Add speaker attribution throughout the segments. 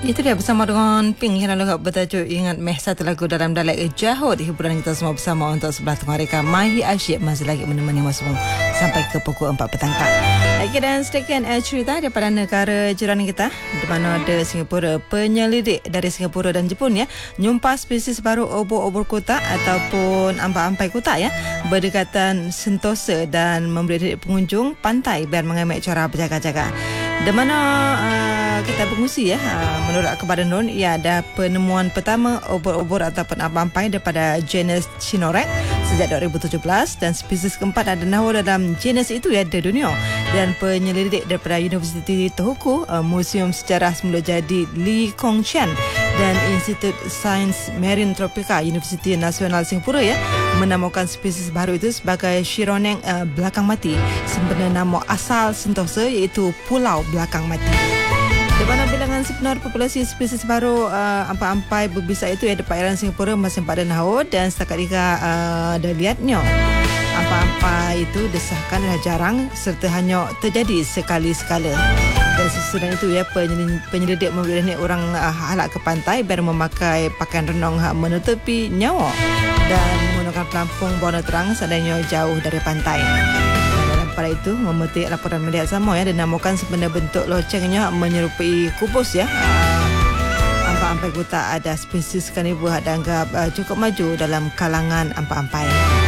Speaker 1: Itu dia bersama dengan Pink yang lalu bertajuk Ingat Meh, satu lagu dalam dialek Johor. Di hiburan kita semua bersama untuk sebelah tengah mereka. Mahi Asyik masih lagi menemani semua sampai ke pukul 4 petang. Okey, dan sedikit cerita daripada negara jiran kita, di mana ada Singapura. Penyelidik dari Singapura dan Jepun nyumpah spesies baru obor-obor kotak ataupun ampai-ampai kotak berdekatan sentosa dan memberi pengunjung pantai biar mengambil cara berjaga-jaga. Di mana kita berkongsi menurut kepada Nun, ia ada penemuan pertama obor-obor ataupun ampai daripada jenis Chinorek sejak 2017 dan spesies keempat ada nahur dalam jenis itu di dunia. Dan penyelidik daripada Universiti Tohoku, Museum Sejarah Semula Jadi Lee Kong Chian dan Institut Sains Marine Tropika Universiti Nasional Singapura menamakan spesies baru itu sebagai Chironeng belakang mati, sebenarnya nama asal sentosa iaitu Pulau Belakang Mati. Di mana bilangan sebenar populasi spesies baru ampai-ampai berbisa itu di perairan Singapura masih pada nahur, dan setakat jika dah lihatnya ampai-ampai itu disahkan adalah jarang serta hanya terjadi sekali-sekala. Dan sesudah itu penyelidik memberi orang halak ke pantai biar memakai pakaian renang menutupi nyawa dan menggunakan pelampung berwarna terang seandainya jauh dari pantai. Pada itu memetik laporan media sama dan namakan sebenarnya bentuk locengnya menyerupai kubus ampai-ampai kotak ada spesies karnivora dianggap cukup maju dalam kalangan ampai-ampai.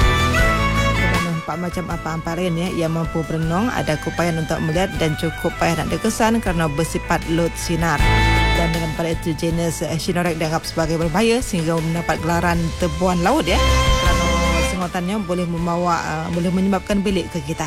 Speaker 1: Empat macam ampai-ampai lain yang mampu berenang, ada keupayaan untuk melihat dan cukup payah nak terkesan kerana bersifat lot sinar. Dan dengan pada itu jenis Chinorek dianggap sebagai berbahaya sehingga mendapat gelaran tebuan laut kerana sengotannya boleh menyebabkan bilik ke kita.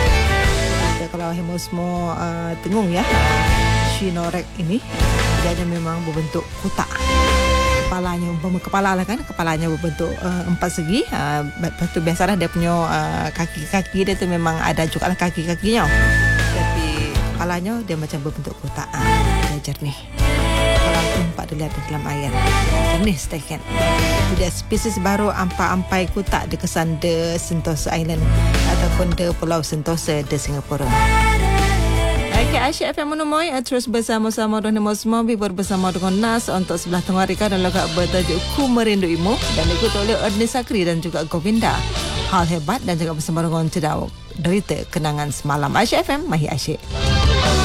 Speaker 1: Kalau Hemosmo tengung Chinorek ini dia memang berbentuk kotak. Kepalanya kepala lah kan, kepalanya berbentuk empat segi. Lepas tu biasalah dia punya kaki-kaki dia tu memang ada juga lah kaki-kakinya, tapi kepalanya dia macam berbentuk kotak. Dia jernih. Kalau nampak dilihat di dalam air jernih sedikit. Itu dia spesies baru ampai-ampai kotak di kesan de Sentosa Island ataupun de Pulau Sentosa de Singapura. Okay, Asyik FM menemui terus bersama-sama dengan semua bibur bersama dengan Nas untuk sebelah tengah Rika dan lagu bertajuk Ku Merinduimu dan diikuti oleh Ernest Sakri dan juga Govinda Hal Hebat dan juga bersama dengan Cedawak Derita Kenangan Semalam. Asyik FM, Mahi Asyik.